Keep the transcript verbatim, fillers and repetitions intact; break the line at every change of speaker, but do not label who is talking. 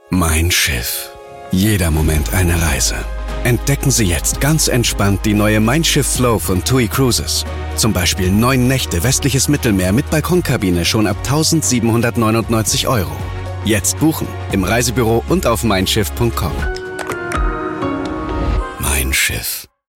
Mein Schiff. Jeder Moment eine Reise. Entdecken Sie jetzt ganz entspannt die neue Mein Schiff Flow von T U I Cruises. Zum Beispiel neun Nächte westliches Mittelmeer mit Balkonkabine schon ab eintausendsiebenhundertneunundneunzig Euro. Jetzt buchen im Reisebüro und auf mein schiff punkt com. Mein Schiff.